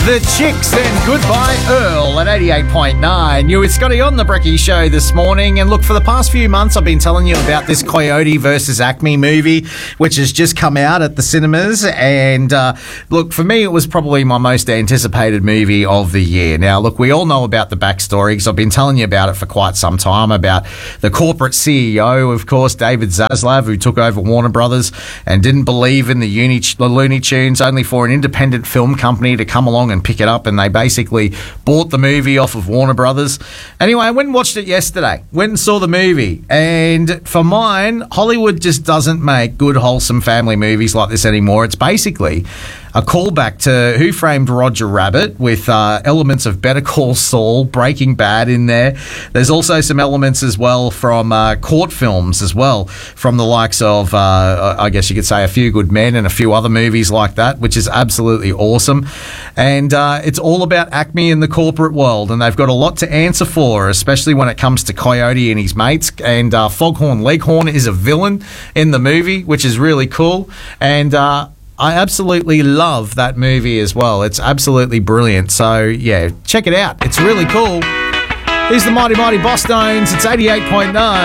The Chicks and Goodbye Earl at 88.9. You with Scotty on the Brekkie Show this morning. And look, for the past few months, I've been telling you about this Coyote versus Acme movie, which has just come out at the cinemas. And look, for me, it was probably my most anticipated movie of the year. Now, look, we all know about the backstory because I've been telling you about it for quite some time, about the corporate CEO, of course, David Zaslav, who took over Warner Brothers and didn't believe in the Looney Tunes, only for an independent film company to come along and pick it up, and they basically bought the movie off of Warner Brothers. Anyway, I went and watched it yesterday. Went and saw the movie, and for mine, Hollywood just doesn't make good, wholesome family movies like this anymore. It's basically a callback to Who Framed Roger Rabbit, with elements of Better Call Saul, Breaking Bad in there. There's also some elements as well from court films as well, from the likes of, I guess you could say, A Few Good Men and a few other movies like that, which is absolutely awesome. And it's all about Acme in the corporate world, and they've got a lot to answer for, especially when it comes to Coyote and his mates. And Foghorn Leghorn is a villain in the movie, which is really cool. And I absolutely love that movie as well. It's absolutely brilliant. So, yeah, check it out. It's really cool. Here's the Mighty Mighty Bosstones. It's 88.9.